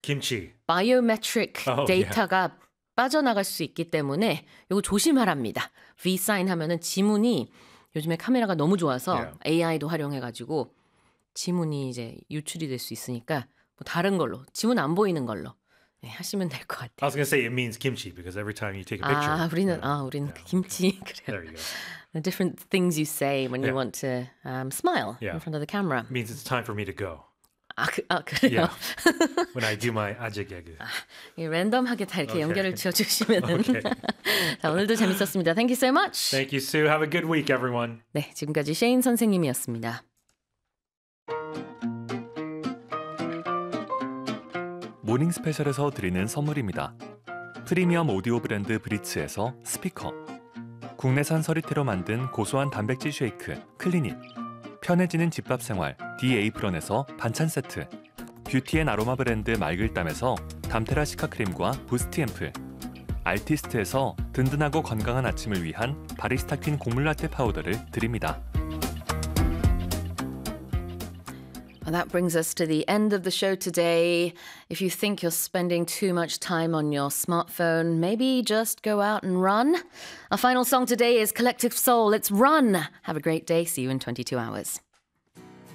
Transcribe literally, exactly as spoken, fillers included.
Kimchi. 바이오메트릭 Oh, 데이터가 yeah. 빠져나갈 수 있기 때문에 이거 조심하랍니다. V-sign 하면은 지문이 요즘에 카메라가 너무 좋아서 yeah. 에이아이도 활용해가지고 지문이 이제 유출이 될 수 있으니까 뭐 다른 걸로 지문 안 보이는 걸로 네, 하시면 될 것 같아요. I was going to say it means kimchi because every time you take a picture. 아, 우리는 yeah. 아, 우리는 yeah. 김치 그래요. There you go. The different things you say when you yeah. want to um, smile yeah. in front of the camera. It means it's time for me to go. 아, 그, 아 그래요? Yeah. When I do my 아재 개그. 아, 랜덤하게 다 이렇게 okay. 연결을 지어주시면은. okay. 자, 오늘도 재밌었습니다. Thank you so much. Thank you, Sue. Have a good week, everyone. 네, 지금까지 셰인 선생님이었습니다. 모닝 스페셜에서 드리는 선물입니다. 프리미엄 오디오 브랜드 브리츠에서 스피커, 국내산 서리태로 만든 고소한 단백질 쉐이크 클리닛, 편해지는 집밥 생활 디에이프런에서 반찬 세트, 뷰티앤 아로마 브랜드 말글담에서 담테라 시카 크림과 부스트 앰플, 알티스트에서 든든하고 건강한 아침을 위한 바리스타 퀸 곡물 라떼 파우더를 드립니다. Well, that brings us to the end of the show today. If you think you're spending too much time on your smartphone, maybe just go out and run. Our final song today is Collective Soul. It's Run. Have a great day. See you in twenty-two hours.